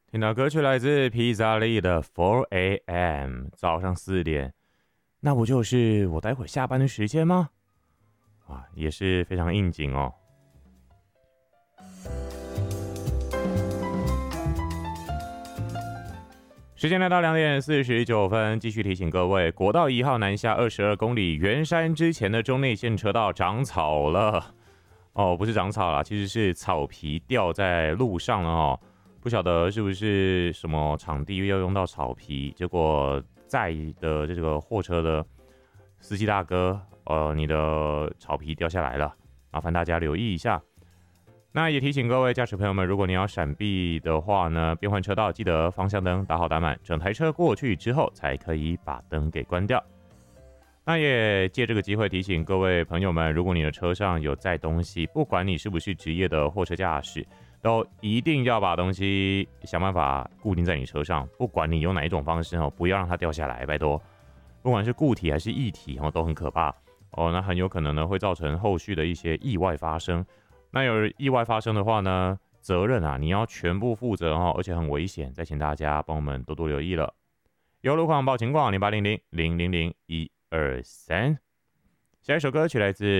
听到歌曲来自披萨利的4 AM， 早上4点，那不就是我待会下班的时间吗？啊，也是非常应景哦。时间来到2点49分，继续提醒各位，国道1号南下22公里圆山之前的中内线车道长草了。哦，不是长草啦，其实是草皮掉在路上了哦。不晓得是不是什么场地要用到草皮，结果载的这个货车的司机大哥，你的草皮掉下来了，麻烦大家留意一下。那也提醒各位驾驶朋友们，如果你要闪避的话呢，变换车道记得方向灯打好打满，整台车过去之后才可以把灯给关掉。那也借这个机会提醒各位朋友们，如果你的车上有载东西，不管你是不是职业的货车驾驶，都一定要把东西想办法固定在你车上，不管你用哪一种方式哦，不要让它掉下来，拜托。不管是固体还是液体哦，都很可怕哦，那很有可能呢会造成后续的一些意外发生。那有意外发生的话呢，责任啊你要全部负责哦，而且很危险，再请大家帮我们多多留意了。有路况报情况0800000123，下一首歌曲来自